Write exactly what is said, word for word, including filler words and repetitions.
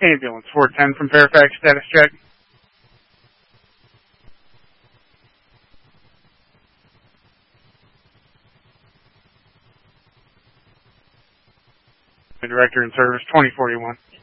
Ambulance four ten from Fairfax, status check. Director in service, twenty forty-one.